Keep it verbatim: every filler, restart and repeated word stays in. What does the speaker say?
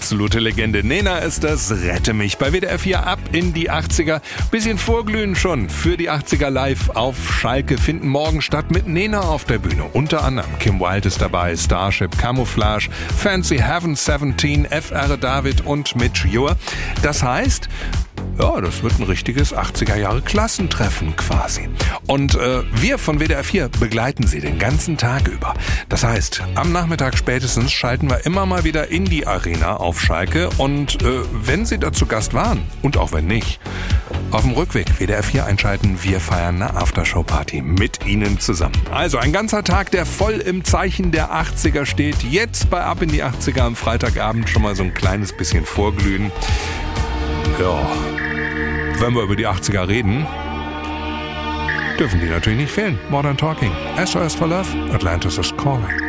absolute Legende. Nena ist das, Rette mich. Bei W D R vier ab in die achtziger. Bisschen vorglühen schon für die achtziger live auf Schalke finden morgen statt mit Nena auf der Bühne. Unter anderem Kim Wilde ist dabei, Starship, Camouflage, Fancy Heaven siebzehn, F R David und Mitch Ure. Das heißt, ja, das wird ein richtiges achtziger Jahre Klassentreffen quasi. Und äh, wir von W D R vier begleiten Sie den ganzen Tag über. Das heißt, am Nachmittag spätestens schalten wir immer mal wieder in die Arena auf Schalke. Und äh, wenn Sie da zu Gast waren und auch wenn nicht, auf dem Rückweg W D R vier einschalten, wir feiern eine Aftershow-Party mit Ihnen zusammen. Also ein ganzer Tag, der voll im Zeichen der achtziger steht. Jetzt bei Ab in die achtziger am Freitagabend schon mal so ein kleines bisschen vorglühen. Ja, wenn wir über die achtziger reden, dürfen die natürlich nicht fehlen. Modern Talking, S O S for Love, Atlantis is Calling.